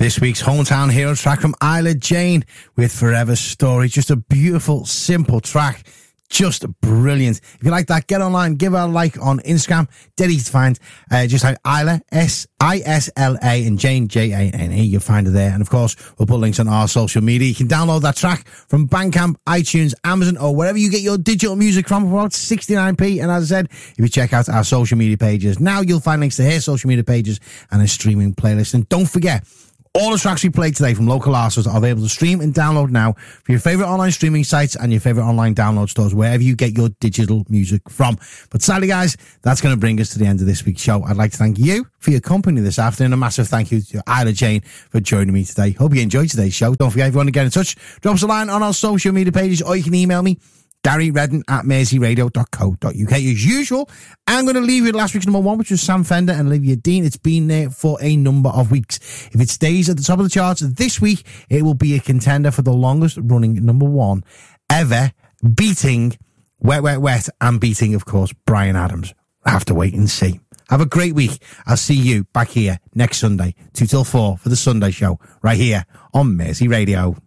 This week's Hometown Hero track from Isla Jane with Forever Story. Just a beautiful, simple track. Just brilliant. If you like that, get online, give her a like on Instagram. Dead easy to find. Just like Isla, S-I-S-L-A, and Jane, J-A-N-E. You'll find her there. And of course, we'll put links on our social media. You can download that track from Bandcamp, iTunes, Amazon, or wherever you get your digital music from for about 69p. And as I said, if you check out our social media pages, now you'll find links to her social media pages and a streaming playlist. And don't forget, all the tracks we played today from local artists are available to stream and download now for your favourite online streaming sites and your favourite online download stores, wherever you get your digital music from. But sadly, guys, that's going to bring us to the end of this week's show. I'd like to thank you for your company this afternoon. A massive thank you to Isla Jane for joining me today. Hope you enjoyed today's show. Don't forget, if you want to get in touch, drop us a line on our social media pages, or you can email me, GaryRedden@merseyradio.co.uk. As usual, I'm going to leave you with last week's number one, which was Sam Fender and Olivia Dean. It's been there for a number of weeks. If it stays at the top of the charts this week, it will be a contender for the longest running number one ever, beating Wet, Wet, Wet, and beating, of course, Bryan Adams. I have to wait and see. Have a great week. I'll see you back here next Sunday, 2 till 4 for the Sunday show, right here on Mersey Radio.